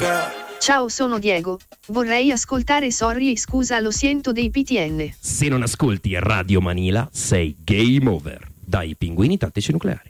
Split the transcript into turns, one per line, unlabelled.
Ciao, sono Diego. Vorrei ascoltare Sorry e scusa, lo sento dei PTN.
Se non ascolti Radio Manila, sei game over. Dai Pinguini Tattici Nucleari.